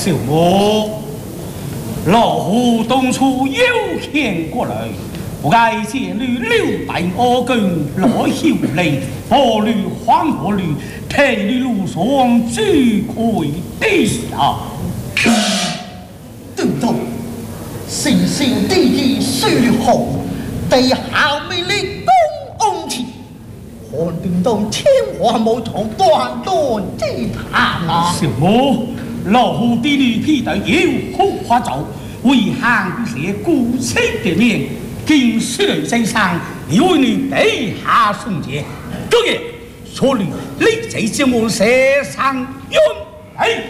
小母，老夫当初有见过来，不该见你六百恶棍来修理，法律还法律，替你路上最亏的啊！ 对头，神圣地义虽好，地下魅力公安气，看定当天花无从断断之谈啊！ 小母，老夫对你批得有好话做，为汉不写古色的面，今世身上要为你地下送节，今日所以你在将我射上冤哎！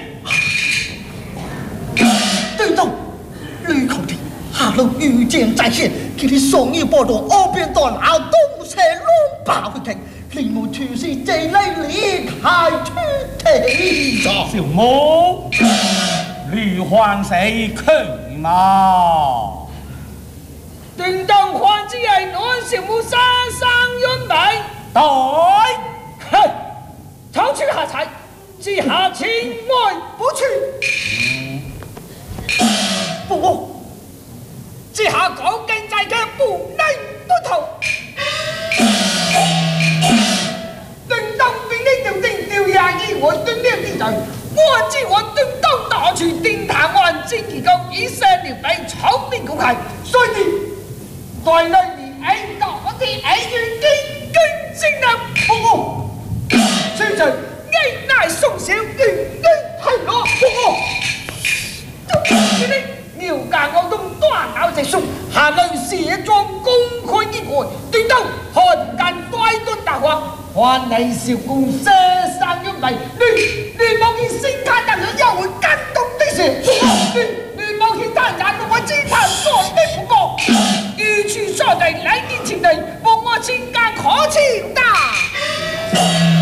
对头，吕口的下路遇见在线，给你送一波到二边断后东西乱把回听，令我全是这类离开出体了。 小母，你还谁去嘛？ 叮当还只系我小母山上冤白， 对， 哼，抽出下财，之下情爱不去。 不， 之下讲经济嘅不能不逃。叮当俾你條定條廿二我蹲呢啲人，我知我叮當打住電壇案之結構以上條俾草面公係，所以在裏面挨打啲挨住更精能不雖然危乃送小係咯要架我都斷咬直送，下類寫裝公開結果，對到看間乖端大話，還你小公射生一迷，你冇見星卡特嘅又會跟動的事，你冇見他眼到我知他所的不過，如此所地兩年前地，望我千間可超大。